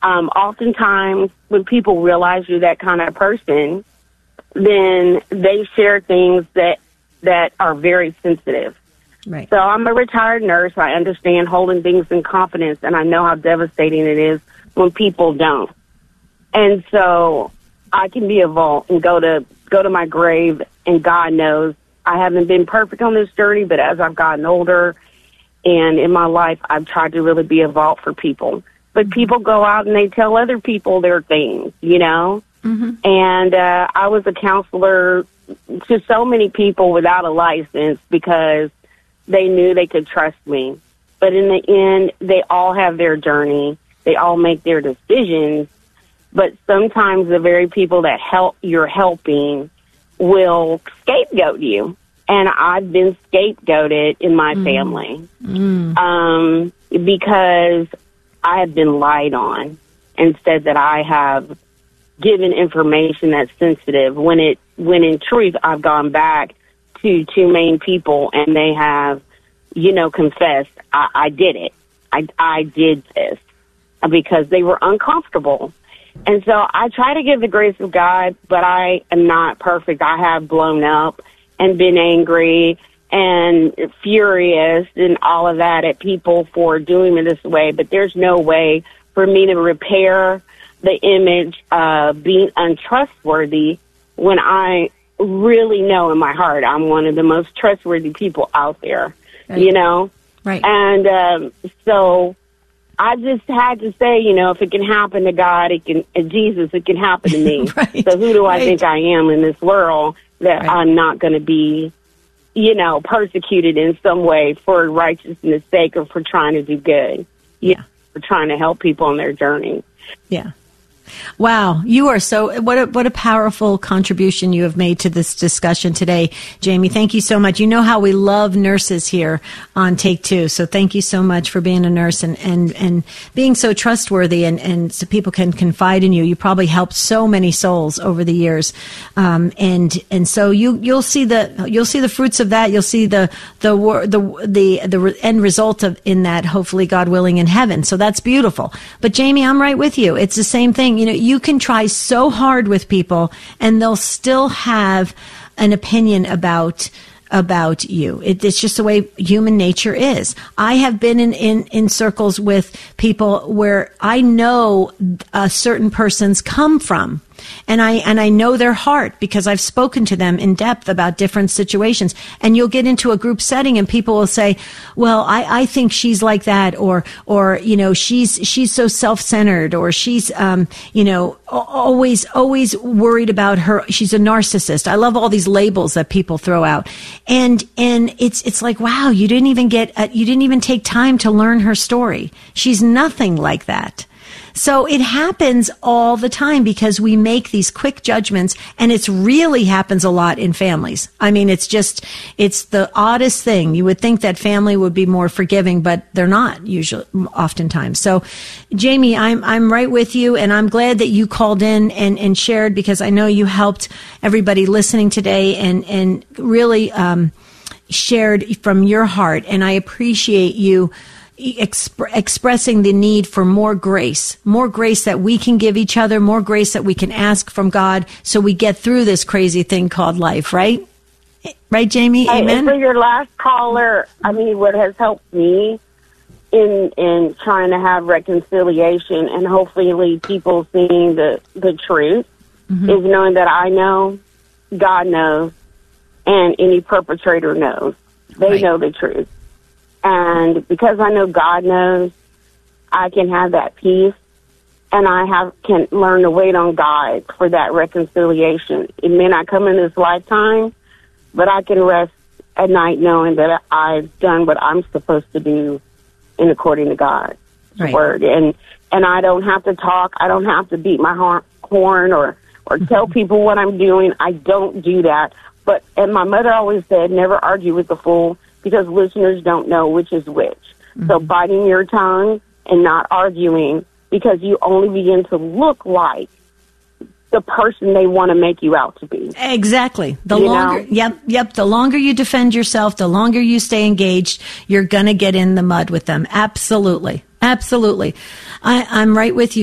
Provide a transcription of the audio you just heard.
Oftentimes when people realize you're that kind of person, then they share things that are very sensitive. Right. So I'm a retired nurse. I understand holding things in confidence, and I know how devastating it is when people don't. And so I can be a vault and go to my grave, and God knows I haven't been perfect on this journey, but as I've gotten older and in my life, I've tried to really be a vault for people. But people go out and they tell other people their things, you know? Mm-hmm. And I was a counselor to so many people without a license because they knew they could trust me. But in the end, they all have their journey. They all make their decisions. But sometimes the very people that you're helping will scapegoat you. And I've been scapegoated in my family because I have been lied on and said that I have given information that's sensitive when in truth I've gone back to two main people and they have, confessed I did it. I did this because they were uncomfortable. And so I try to give the grace of God, but I am not perfect. I have blown up and been angry and furious and all of that at people for doing it this way. But there's no way for me to repair the image of being untrustworthy when I really know in my heart I'm one of the most trustworthy people out there, Right. And so I just had to say, if it can happen to God, it can happen to me. Right. So who do I think I am in this world that I'm not going to be, persecuted in some way for righteousness' sake or for trying to do good, for trying to help people on their journey. Yeah. Wow, you are what a powerful contribution you have made to this discussion today, Jamie. Thank you so much. You know how we love nurses here on Take Two, so thank you so much for being a nurse and being so trustworthy and so people can confide in you. You probably helped so many souls over the years, and so you'll see the fruits of that. You'll see the end result in that, hopefully, God willing, in heaven. So that's beautiful. But Jamie, I'm right with you. It's the same thing. You can try so hard with people and they'll still have an opinion about you. It's just the way human nature is. I have been in circles with people where I know a certain person's come from. And I know their heart because I've spoken to them in depth about different situations. And you'll get into a group setting and people will say, well, I think she's like that, or she's so self-centered, or she's, always worried about her. She's a narcissist. I love all these labels that people throw out. And it's like, wow, you didn't even take time to learn her story. She's nothing like that. So it happens all the time because we make these quick judgments, and it really happens a lot in families. I mean, it's the oddest thing. You would think that family would be more forgiving, but they're not oftentimes. So Jamie, I'm right with you, and I'm glad that you called in and shared, because I know you helped everybody listening today and really shared from your heart. And I appreciate you expressing the need for more grace that we can give each other, more grace that we can ask from God so we get through this crazy thing called life, right? Right, Jamie? Amen? And for your last caller, what has helped me in trying to have reconciliation and hopefully people seeing the truth is knowing that I know, God knows, and any perpetrator knows. They know the truth. And because I know God knows, I can have that peace, and can learn to wait on God for that reconciliation. It may not come in this lifetime, but I can rest at night knowing that I've done what I'm supposed to do in according to God's word. And I don't have to talk. I don't have to beat my horn or tell people what I'm doing. I don't do that. And my mother always said, never argue with the fool, because listeners don't know which is which. So biting your tongue and not arguing, because you only begin to look like the person they want to make you out to be. Exactly. The longer you defend yourself, the longer you stay engaged, you're going to get in the mud with them. Absolutely. Absolutely. I'm right with you.